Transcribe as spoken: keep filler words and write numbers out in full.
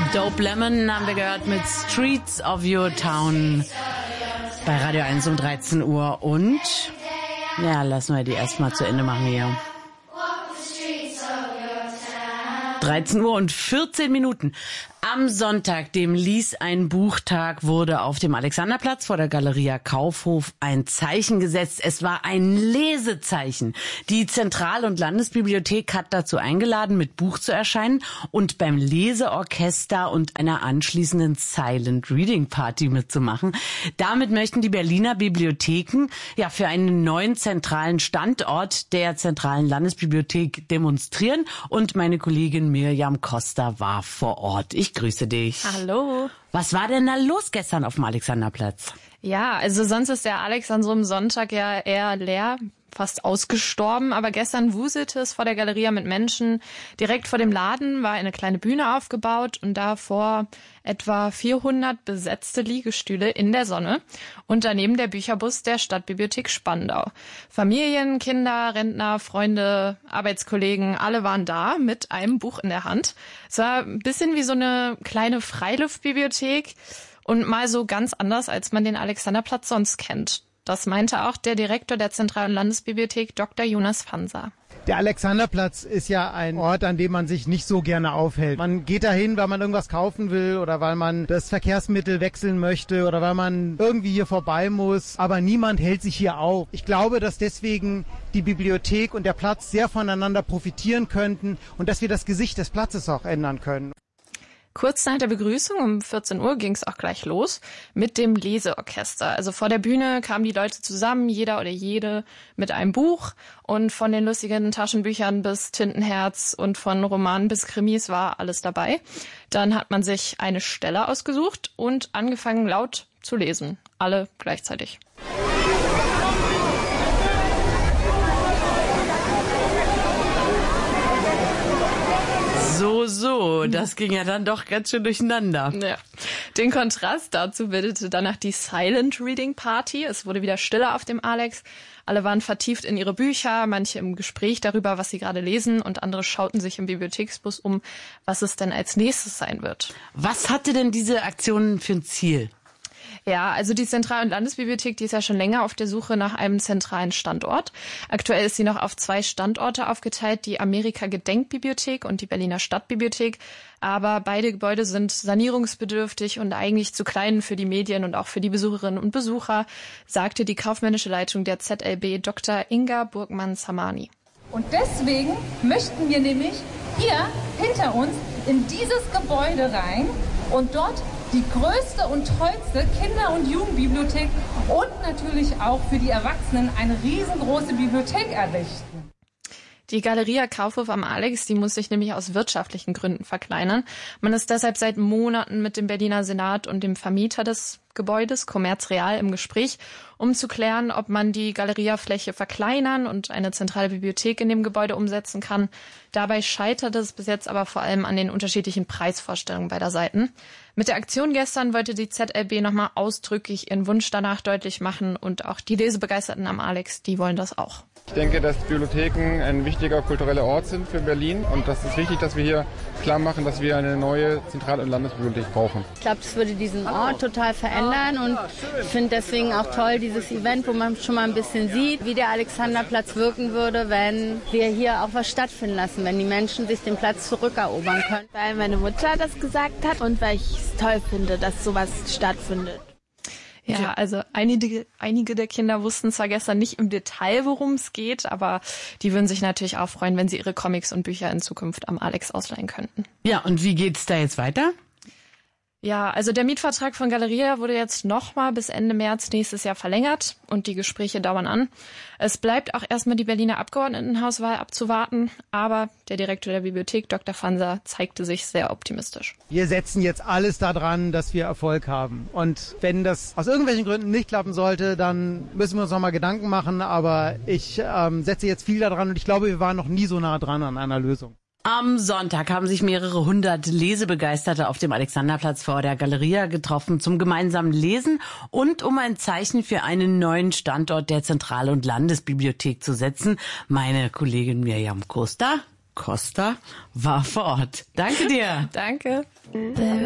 Dope Lemon haben wir gehört mit Streets of Your Town bei Radio eins um dreizehn Uhr. Und ja, lassen wir die erstmal zu Ende machen hier. dreizehn Uhr und vierzehn Minuten. Am Sonntag, dem Lies ein Buchtag, wurde auf dem Alexanderplatz vor der Galeria Kaufhof ein Zeichen gesetzt. Es war ein Lesezeichen. Die Zentral- und Landesbibliothek hat dazu eingeladen, mit Buch zu erscheinen und beim Leseorchester und einer anschließenden Silent Reading Party mitzumachen. Damit möchten die Berliner Bibliotheken ja für einen neuen zentralen Standort der Zentralen Landesbibliothek demonstrieren. Und meine Kollegin Mirjam Costa war vor Ort. Ich grüße dich. Hallo. Was war denn da los gestern auf dem Alexanderplatz? Ja, also sonst ist der Alex an so einem Sonntag ja eher leer, fast ausgestorben. Aber gestern wuselte es vor der Galeria mit Menschen. Direkt vor dem Laden war eine kleine Bühne aufgebaut und davor etwa vierhundert besetzte Liegestühle in der Sonne und daneben der Bücherbus der Stadtbibliothek Spandau. Familien, Kinder, Rentner, Freunde, Arbeitskollegen, alle waren da mit einem Buch in der Hand. Es war ein bisschen wie so eine kleine Freiluftbibliothek und mal so ganz anders, als man den Alexanderplatz sonst kennt. Das meinte auch der Direktor der Zentral- und Landesbibliothek, Doktor Jonas Fanser. Der Alexanderplatz ist ja ein Ort, an dem man sich nicht so gerne aufhält. Man geht dahin, weil man irgendwas kaufen will oder weil man das Verkehrsmittel wechseln möchte oder weil man irgendwie hier vorbei muss. Aber niemand hält sich hier auf. Ich glaube, dass deswegen die Bibliothek und der Platz sehr voneinander profitieren könnten und dass wir das Gesicht des Platzes auch ändern können. Kurz nach der Begrüßung um vierzehn Uhr ging es auch gleich los mit dem Leseorchester. Also vor der Bühne kamen die Leute zusammen, jeder oder jede mit einem Buch. Und von den lustigen Taschenbüchern bis Tintenherz und von Romanen bis Krimis war alles dabei. Dann hat man sich eine Stelle ausgesucht und angefangen laut zu lesen. Alle gleichzeitig. So, so, das ging ja dann doch ganz schön durcheinander. Ja. Den Kontrast dazu bildete danach die Silent Reading Party. Es wurde wieder stiller auf dem Alex. Alle waren vertieft in ihre Bücher, manche im Gespräch darüber, was sie gerade lesen und andere schauten sich im Bibliotheksbus um, was es denn als nächstes sein wird. Was hatte denn diese Aktion für ein Ziel? Ja, also die Zentral- und Landesbibliothek, die ist ja schon länger auf der Suche nach einem zentralen Standort. Aktuell ist sie noch auf zwei Standorte aufgeteilt, die Amerika-Gedenkbibliothek und die Berliner Stadtbibliothek. Aber beide Gebäude sind sanierungsbedürftig und eigentlich zu klein für die Medien und auch für die Besucherinnen und Besucher, sagte die kaufmännische Leitung der Z L B Doktor Inga Burgmann-Samani. Und deswegen möchten wir nämlich hier hinter uns in dieses Gebäude rein und dort die größte und tollste Kinder- und Jugendbibliothek und natürlich auch für die Erwachsenen eine riesengroße Bibliothek errichten. Die Galeria Kaufhof am Alex, die muss sich nämlich aus wirtschaftlichen Gründen verkleinern. Man ist deshalb seit Monaten mit dem Berliner Senat und dem Vermieter des Gebäudes, Commerz Real, im Gespräch, um zu klären, ob man die Galeriafläche verkleinern und eine zentrale Bibliothek in dem Gebäude umsetzen kann. Dabei scheitert es bis jetzt aber vor allem an den unterschiedlichen Preisvorstellungen beider Seiten. Mit der Aktion gestern wollte die Z L B nochmal ausdrücklich ihren Wunsch danach deutlich machen und auch die Lesebegeisterten am Alex, die wollen das auch. Ich denke, dass Bibliotheken ein wichtiger kultureller Ort sind für Berlin und das ist wichtig, dass wir hier klar machen, dass wir eine neue Zentral- und Landesbibliothek brauchen. Ich glaube, es würde diesen Ort total verändern und ich finde deswegen auch toll dieses Event, wo man schon mal ein bisschen sieht, wie der Alexanderplatz wirken würde, wenn wir hier auch was stattfinden lassen, wenn die Menschen sich den Platz zurückerobern können. Weil meine Mutter das gesagt hat und weil ich es toll finde, dass sowas stattfindet. Ja, also einige, einige der Kinder wussten zwar gestern nicht im Detail, worum es geht, aber die würden sich natürlich auch freuen, wenn sie ihre Comics und Bücher in Zukunft am Alex ausleihen könnten. Ja, und wie geht's da jetzt weiter? Ja, also der Mietvertrag von Galeria wurde jetzt nochmal bis Ende März nächstes Jahr verlängert und die Gespräche dauern an. Es bleibt auch erstmal die Berliner Abgeordnetenhauswahl abzuwarten, aber der Direktor der Bibliothek, Doktor Fanser, zeigte sich sehr optimistisch. Wir setzen jetzt alles daran, dass wir Erfolg haben. Und wenn das aus irgendwelchen Gründen nicht klappen sollte, dann müssen wir uns nochmal Gedanken machen. Aber ich ähm, setze jetzt viel daran und ich glaube, wir waren noch nie so nah dran an einer Lösung. Am Sonntag haben sich mehrere hundert Lesebegeisterte auf dem Alexanderplatz vor der Galeria getroffen zum gemeinsamen Lesen und um ein Zeichen für einen neuen Standort der Zentral- und Landesbibliothek zu setzen. Meine Kollegin Mirjam Costa Costa war vor Ort. Danke dir. Danke.